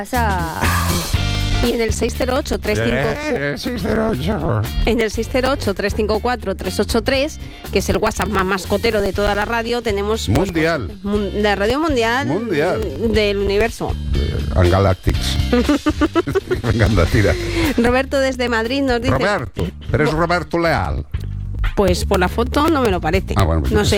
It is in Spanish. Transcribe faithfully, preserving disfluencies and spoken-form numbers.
Y en el seis cero ocho, tres cinco cuatro en el seis cero ocho, tres cinco cuatro, tres ocho tres, que es el WhatsApp más mascotero de toda la radio, tenemos mundial, pues, la radio mundial, mundial del universo. And Galactics. Venga, anda, tira. Roberto desde Madrid nos dice. Roberto, pero es Roberto Leal. Pues por la foto no me lo parece. Ah, bueno, pues no sé.